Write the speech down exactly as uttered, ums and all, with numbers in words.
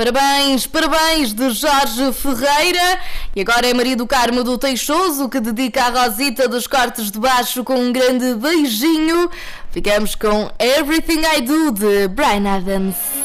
Parabéns, parabéns de Jorge Ferreira. E agora é Maria do Carmo do Teixoso que dedica a Rosita dos Cortes de Baixo com um grande beijinho. Ficamos com Everything I Do de Bryan Adams.